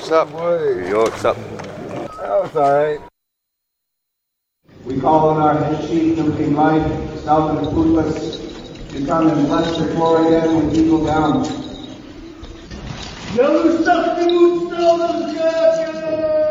York's up. New York's up. That was all right. We call on our head chief, Nuking Life, South and Fruitless, to come and bless the floor again with Eagle Down. Yellow stuff, the moon,